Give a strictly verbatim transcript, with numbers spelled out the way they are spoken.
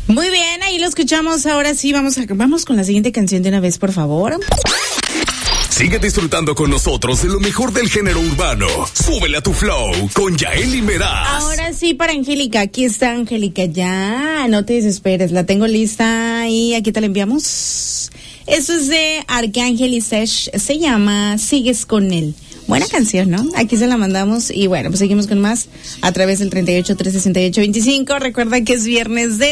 Muy bien, ahí lo escuchamos. Ahora sí, vamos a, vamos con la siguiente canción de una vez, por favor. Sigue disfrutando con nosotros de lo mejor del género urbano. Súbele a tu flow con Yaeli Meraz. Ahora sí, para Angélica. Aquí está Angélica, ya. No te desesperes, la tengo lista y aquí te la enviamos. Esto es de Arcángel y Sesh. Se llama Sigues con él. Buena canción, ¿no? Aquí se la mandamos y bueno, pues seguimos con más a través del treinta y ocho, tres sesenta y ocho, veinticinco. Recuerda que es viernes de